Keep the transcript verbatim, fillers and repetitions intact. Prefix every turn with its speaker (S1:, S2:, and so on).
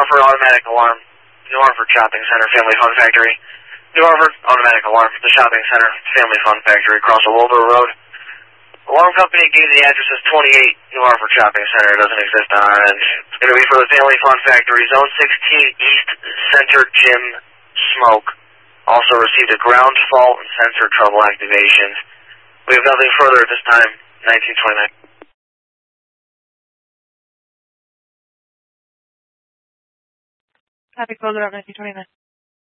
S1: Hartford automatic alarm. New Hartford Shopping Center, Family Fun Factory. New Hartford automatic alarm. The Shopping Center, Family Fun Factory, across the Wilbur Road. Alarm company gave the address as twenty-eight New Hartford Shopping Center. It doesn't exist on our end. It's going to be for the Family Fun Factory, Zone sixteen East Center Gym Smoke. Also received a ground fault and sensor trouble activation. We have nothing further at this time. nineteen twenty-nine.
S2: Traffic closer up nineteen twenty-nine.